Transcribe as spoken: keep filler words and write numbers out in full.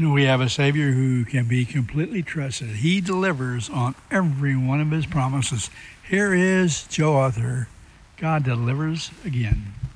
You know, we have a Savior who can be completely trusted. He delivers on every one of his promises. Here is Joe Arthur. God delivers again.